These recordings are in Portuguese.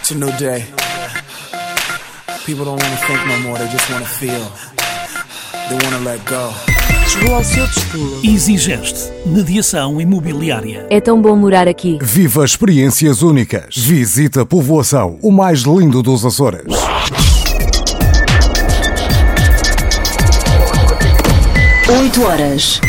It's a new day. People don't want to think no more, they just want to feel. They want to let go. Chegou ao seu destino. Exigeste. Mediação imobiliária. É tão bom morar aqui. Viva experiências únicas. Visita a Povoação, o mais lindo dos Açores. 8 horas.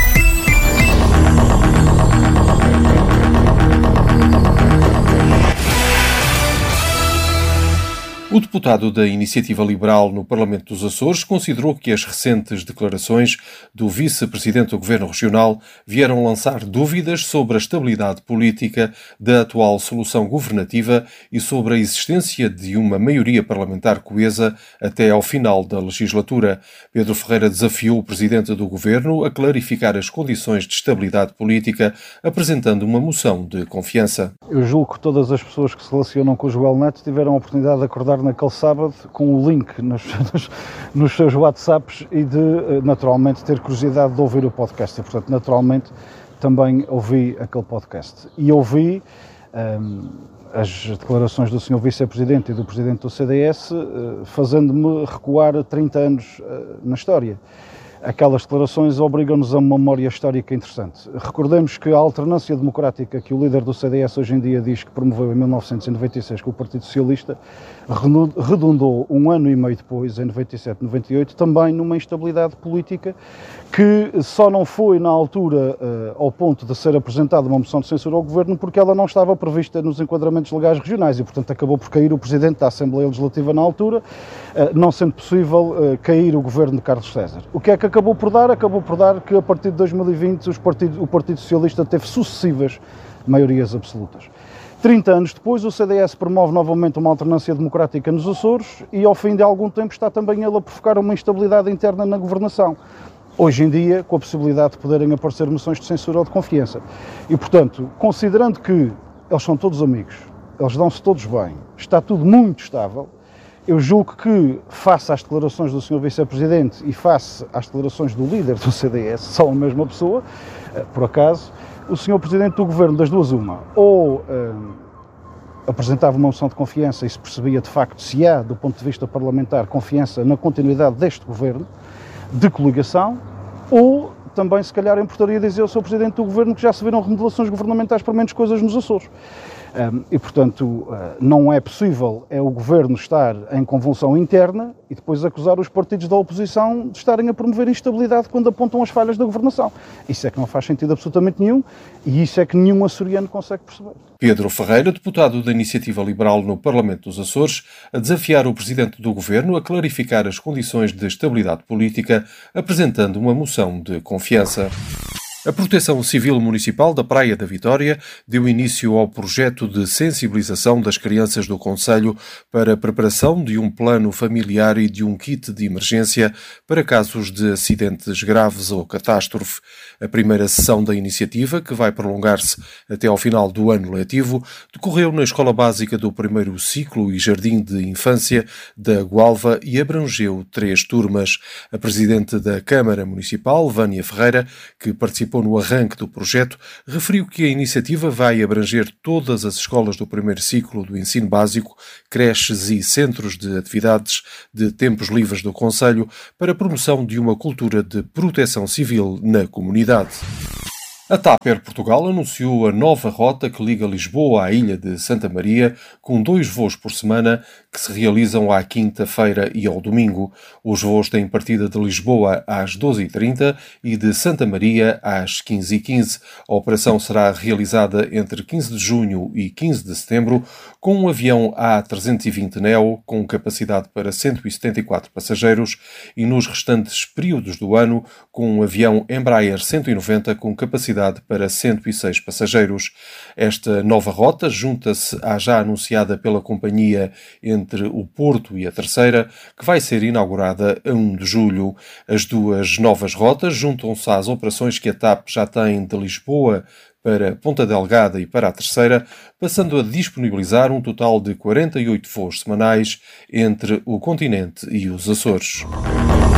O deputado da Iniciativa Liberal no Parlamento dos Açores considerou que as recentes declarações do vice-presidente do Governo Regional vieram lançar dúvidas sobre a estabilidade política da atual solução governativa e sobre a existência de uma maioria parlamentar coesa até ao final da legislatura. Pedro Ferreira desafiou o presidente do Governo a clarificar as condições de estabilidade política, apresentando uma moção de confiança. Eu julgo que todas as pessoas que se relacionam com o Joel Neto tiveram a oportunidade de acordar naquele sábado com o link nos seus WhatsApps e de, naturalmente, ter curiosidade de ouvir o podcast. E, portanto, naturalmente, também ouvi aquele podcast. E ouvi as declarações do Sr. Vice-Presidente e do Presidente do CDS fazendo-me recuar 30 anos na história. Aquelas declarações obrigam-nos a uma memória histórica interessante. Recordemos que a alternância democrática que o líder do CDS hoje em dia diz que promoveu em 1996 com o Partido Socialista redundou um ano e meio depois, em 97, 98, também numa instabilidade política que só não foi na altura ao ponto de ser apresentada uma moção de censura ao Governo porque ela não estava prevista nos enquadramentos legais regionais e, portanto, acabou por cair o Presidente da Assembleia Legislativa na altura, não sendo possível cair o Governo de Carlos César. O que é que acabou por dar? Acabou por dar que a partir de 2020 o Partido Socialista teve sucessivas maiorias absolutas. 30 anos depois, o CDS promove novamente uma alternância democrática nos Açores e, ao fim de algum tempo, está também ele a provocar uma instabilidade interna na governação. Hoje em dia, com a possibilidade de poderem aparecer moções de censura ou de confiança. E, portanto, considerando que eles são todos amigos, eles dão-se todos bem, está tudo muito estável, eu julgo que, face às declarações do Sr. Vice-Presidente e face às declarações do líder do CDS, são a mesma pessoa, por acaso, o Sr. Presidente do Governo, das duas uma, ou apresentava uma moção de confiança e se percebia de facto se há, do ponto de vista parlamentar, confiança na continuidade deste Governo, de coligação, ou também, se calhar, importaria dizer ao Sr. Presidente do Governo que já se viram remodelações governamentais para menos coisas nos Açores. E, portanto, não é possível o Governo estar em convulsão interna e depois acusar os partidos da oposição de estarem a promover instabilidade quando apontam as falhas da governação. Isso é que não faz sentido absolutamente nenhum e isso é que nenhum açoriano consegue perceber. Pedro Ferreira, deputado da Iniciativa Liberal no Parlamento dos Açores, a desafiar o Presidente do Governo a clarificar as condições de estabilidade política, apresentando uma moção de confiança. A Proteção Civil Municipal da Praia da Vitória deu início ao projeto de sensibilização das crianças do concelho para a preparação de um plano familiar e de um kit de emergência para casos de acidentes graves ou catástrofe. A primeira sessão da iniciativa, que vai prolongar-se até ao final do ano letivo, decorreu na Escola Básica do Primeiro Ciclo e Jardim de Infância da Gualva e abrangeu 3 turmas. A Presidente da Câmara Municipal, Vânia Ferreira, que participou no arranque do projeto, referiu que a iniciativa vai abranger todas as escolas do primeiro ciclo do ensino básico, creches e centros de atividades de tempos livres do concelho para a promoção de uma cultura de proteção civil na comunidade. A TAP Air Portugal anunciou a nova rota que liga Lisboa à ilha de Santa Maria, com 2 voos por semana que se realizam à quinta-feira e ao domingo. Os voos têm partida de Lisboa às 12h30 e de Santa Maria às 15h15. A operação será realizada entre 15 de junho e 15 de setembro, com um avião A320neo com capacidade para 174 passageiros e nos restantes períodos do ano com um avião Embraer 190 com capacidade para 106 passageiros. Esta nova rota junta-se à já anunciada pela companhia entre o Porto e a Terceira, que vai ser inaugurada a 1 de julho. As duas novas rotas juntam-se às operações que a TAP já tem de Lisboa para Ponta Delgada e para a Terceira, passando a disponibilizar um total de 48 voos semanais entre o continente e os Açores.